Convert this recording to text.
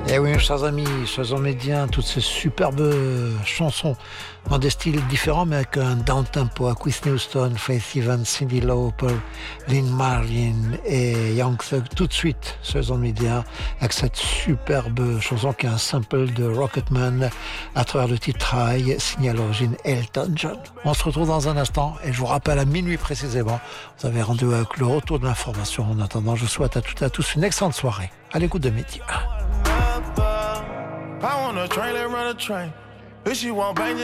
Et oui, chers amis, chers médias, toutes ces superbes chansons dans des styles différents, mais avec un down-tempo à Whitney Houston, Faith Evans, Cyndi Lauper, Lynn Marlin et Young Thug. Tout de suite, chers médias, avec cette superbe chanson qui est un sample de Rocketman à travers le titre High, signé à l'origine Elton John. On se retrouve dans un instant et je vous rappelle à minuit précisément, vous avez rendez-vous avec le retour de l'information. En attendant, je vous souhaite à toutes et à tous une excellente soirée. À l'écoute de Média. I want a train, let's run a train. If she want bang,